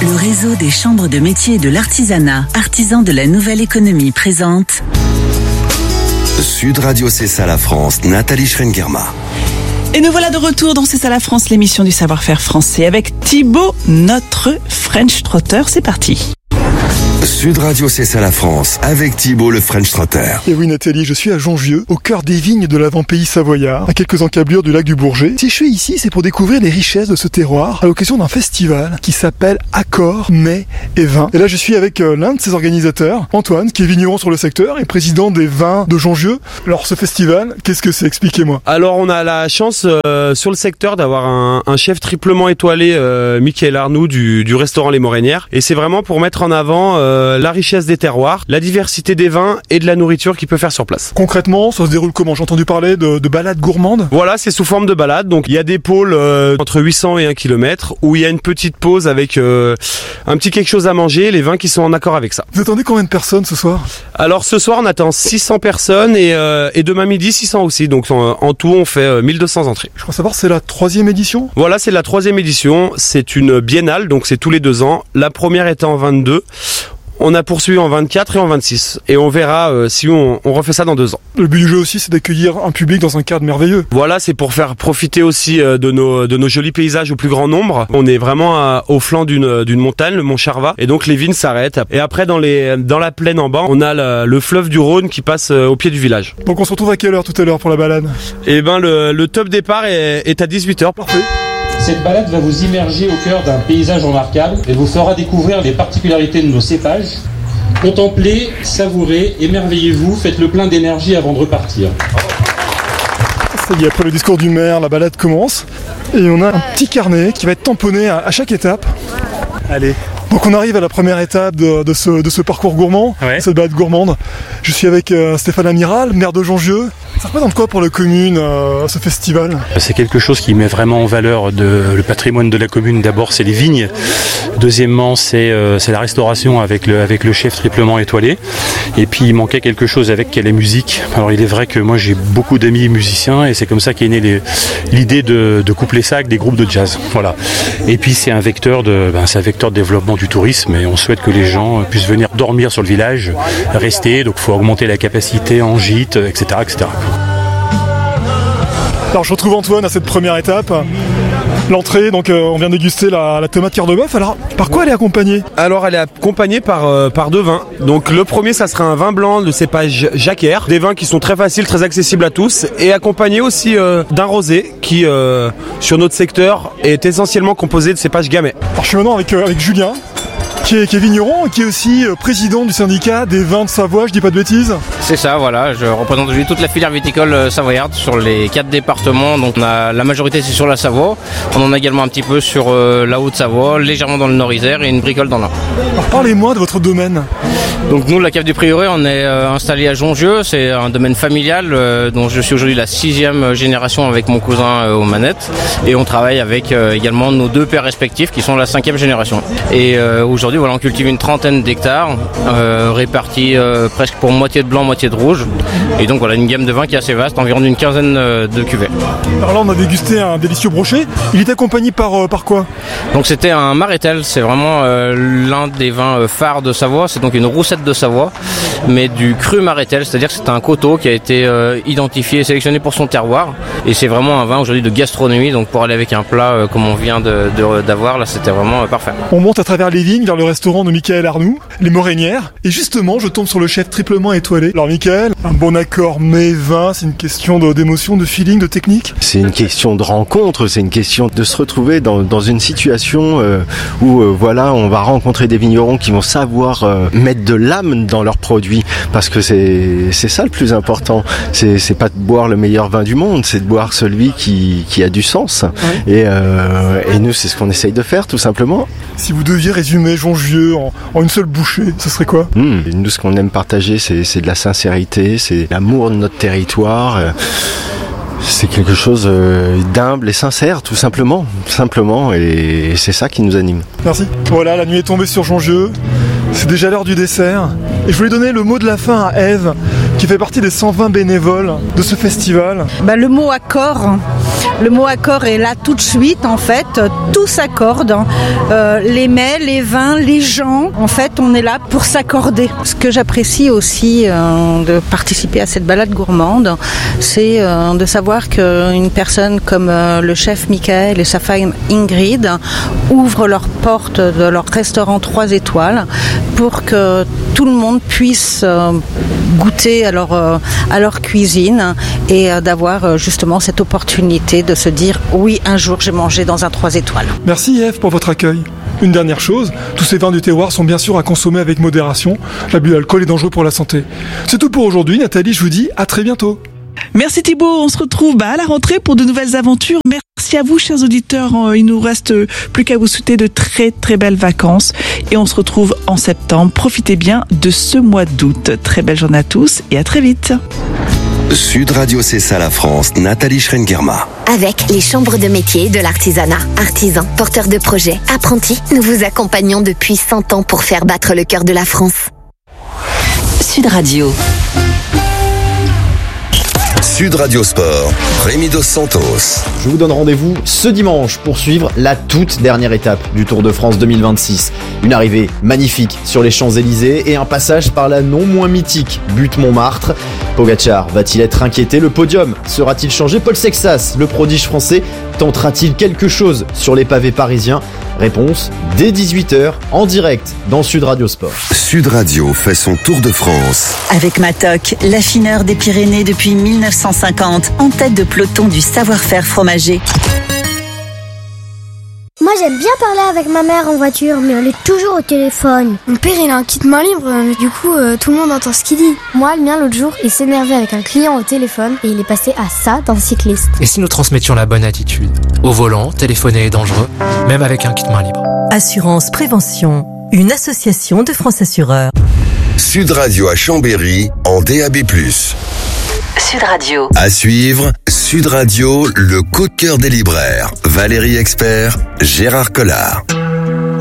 Le réseau des chambres de métiers et de l'artisanat, artisans de la nouvelle économie, présente Sud Radio C'est ça la France, Nathalie Schrengerma. Et nous voilà de retour dans C'est ça la France, l'émission du savoir-faire français avec Thibaut, notre French Trotter. C'est parti. Sud Radio C'est ça la France, avec Thibaut le French Trotter. Et oui Nathalie, je suis à Jongieu, au cœur des vignes de l'avant-pays savoyard, à quelques encablures du lac du Bourget. Si je suis ici, c'est pour découvrir les richesses de ce terroir, à l'occasion d'un festival qui s'appelle Accord, Mets et Vins. Et là je suis avec l'un de ses organisateurs, Antoine, qui est vigneron sur le secteur et président des vins de Jongieu. Alors ce festival, qu'est-ce que c'est? Expliquez-moi. Alors on a la chance sur le secteur d'avoir un chef triplement étoilé, Michael Arnoux du restaurant Les Morinières. Et c'est vraiment pour mettre en avant la richesse des terroirs, la diversité des vins et de la nourriture qu'il peut faire sur place. Concrètement, ça se déroule comment? J'ai entendu parler de balades gourmandes. Voilà, c'est sous forme de balade. Donc il y a des pôles entre 800 et 1 km où il y a une petite pause avec un petit quelque chose à manger, les vins qui sont en accord avec ça. Vous attendez combien de personnes ce soir? Alors ce soir on attend 600 personnes et demain midi 600 aussi. Donc en tout on fait 1200 entrées. Je crois savoir c'est la 3e édition. Voilà, c'est la 3e édition. C'est une biennale, donc c'est tous les 2 ans. La première était en 22. On a poursuivi en 24 et en 26. Et on verra si on refait ça dans 2 ans. Le but du jeu aussi, c'est d'accueillir un public dans un cadre merveilleux. Voilà, c'est pour faire profiter aussi de nos jolis paysages au plus grand nombre. On est vraiment au flanc d'une montagne, le Mont Charvat. Et donc les vignes s'arrêtent. Et après, dans la plaine en bas, on a le fleuve du Rhône qui passe au pied du village. Donc on se retrouve à quelle heure tout à l'heure pour la balade? Eh ben, le top départ est à 18h. Parfait. Cette balade va vous immerger au cœur d'un paysage remarquable et vous fera découvrir les particularités de nos cépages. Contemplez, savourez, émerveillez-vous, faites le plein d'énergie avant de repartir. Ça y est, après le discours du maire, la balade commence. Et on a un petit carnet qui va être tamponné à chaque étape. Allez. Donc on arrive à la première étape de ce parcours gourmand, cette balade gourmande. Je suis avec Stéphane Amiral, maire de Jongieu. Ça représente quoi pour la commune, ce festival? C'est quelque chose qui met vraiment en valeur le patrimoine de la commune. D'abord, c'est les vignes. Deuxièmement, c'est la restauration avec le chef triplement étoilé. Et puis, il manquait quelque chose avec la musique. Alors, il est vrai que moi, j'ai beaucoup d'amis musiciens et c'est comme ça qu'est née l'idée de coupler ça avec des groupes de jazz. Voilà. Et puis, c'est un vecteur de développement du tourisme et on souhaite que les gens puissent venir dormir sur le village, rester. Donc, il faut augmenter la capacité en gîte, etc., etc. Alors je retrouve Antoine à cette première étape. L'entrée, donc on vient déguster la tomate cœur de bœuf. Alors par quoi elle est accompagnée? Alors elle est accompagnée par 2 vins. Donc le premier ça sera un vin blanc de cépage Jacquère. Des vins qui sont très faciles, très accessibles à tous. Et accompagné aussi d'un rosé qui sur notre secteur est essentiellement composé de cépage Gamay. Alors je suis maintenant avec Julien. Qui est vigneron et qui est aussi président du syndicat des vins de Savoie, je dis pas de bêtises. C'est ça, voilà, je représente aujourd'hui toute la filière viticole savoyarde sur les 4 départements. Donc on a, la majorité c'est sur la Savoie, on en a également un petit peu sur la Haute-Savoie, légèrement dans le Nord-Isère et une bricole dans l'Ain. Alors parlez-moi de votre domaine. Donc nous, la cave du Prieuré, on est installé à Jongieu, c'est un domaine familial dont je suis aujourd'hui la 6e génération avec mon cousin aux manettes. Et on travaille avec également nos 2 pères respectifs qui sont la 5e génération. Et aujourd'hui, voilà, on cultive une 30aine d'hectares, répartis presque pour moitié de blanc, moitié de rouge. Et donc voilà, une gamme de vins qui est assez vaste, environ d'une 15aine de cuvées. Alors là, on a dégusté un délicieux brochet. Il est accompagné par quoi? Donc c'était un Marétel, c'est vraiment l'un des vins phares de Savoie. C'est donc une roussette de Savoie, mais du cru Marétel, c'est-à-dire que c'est un coteau qui a été identifié et sélectionné pour son terroir. Et c'est vraiment un vin aujourd'hui de gastronomie, donc pour aller avec un plat comme on vient d'avoir, là c'était vraiment parfait. On monte à travers les vignes vers le restaurant de Michael Arnoux, les Morinières, et justement je tombe sur le chef triplement étoilé. Alors Michael, un bon accord mets vin, c'est une question d'émotion, de feeling, de technique? C'est une question de rencontre, c'est une question de se retrouver dans une situation où voilà, on va rencontrer des vignerons qui vont savoir mettre de l'âme dans leurs produits, parce que c'est ça le plus important. C'est pas de boire le meilleur vin du monde, c'est de boire celui qui a du sens. Oui. Et nous, c'est ce qu'on essaye de faire, tout simplement. Si vous deviez résumer Jongieu en une seule bouchée, ce serait quoi? Nous, ce qu'on aime partager, c'est de la sincérité, c'est l'amour de notre territoire. C'est quelque chose d'humble et sincère, tout simplement, et c'est ça qui nous anime. Merci. Voilà, la nuit est tombée sur Jongieu. C'est déjà l'heure du dessert. Et je voulais donner le mot de la fin à Ève, qui fait partie des 120 bénévoles de ce festival. Le mot accord. Le mot accord est là tout de suite, en fait. Tout s'accorde. Les mets, les vins, les gens. En fait, on est là pour s'accorder. Ce que j'apprécie aussi de participer à cette balade gourmande, c'est de savoir qu'une personne comme le chef Michael et sa femme Ingrid ouvrent leurs portes de leur restaurant 3 étoiles pour que tout le monde puisse goûter à leur cuisine et d'avoir justement cette opportunité de se dire oui, un jour j'ai mangé dans un 3 étoiles. Merci Eve pour votre accueil. Une dernière chose, tous ces vins du terroir sont bien sûr à consommer avec modération. L'abus d'alcool est dangereux pour la santé. C'est tout pour aujourd'hui. Nathalie, je vous dis à très bientôt. Merci Thibaut, on se retrouve à la rentrée pour de nouvelles aventures. Merci à vous chers auditeurs, il nous reste plus qu'à vous souhaiter de très très belles vacances et on se retrouve en septembre. Profitez bien de ce mois d'août. Très belle journée à tous et à très vite. Sud Radio Cessa la France, Nathalie Schrengerma. Avec les chambres de métiers de l'artisanat, artisans, porteurs de projets, apprentis, nous vous accompagnons depuis 100 ans pour faire battre le cœur de la France. Sud Radio. Sud Radio Sport, Rémi Dos Santos. Je vous donne rendez-vous ce dimanche pour suivre la toute dernière étape du Tour de France 2026. Une arrivée magnifique sur les Champs-Élysées et un passage par la non moins mythique butte Montmartre. Pogacar va-t-il être inquiété? Le podium sera-t-il changé? Paul Sexas, le prodige français, tentera-t-il quelque chose sur les pavés parisiens? Réponse dès 18h en direct dans Sud Radio Sport. Sud Radio fait son tour de France. Avec Matok, l'affineur des Pyrénées depuis 1950, en tête de peloton du savoir-faire fromager. Moi j'aime bien parler avec ma mère en voiture, mais elle est toujours au téléphone. Mon père il a un kit main libre, du coup tout le monde entend ce qu'il dit. Moi le mien l'autre jour, il s'énervait avec un client au téléphone et il est passé à ça dans le cycliste. Et si nous transmettions la bonne attitude? Au volant, téléphoner est dangereux, même avec un kit main libre. Assurance Prévention, une association de France Assureurs. Sud Radio à Chambéry en DAB+. Sud Radio. À suivre, Sud Radio, le coup de cœur des libraires. Valérie Expert, Gérard Collard.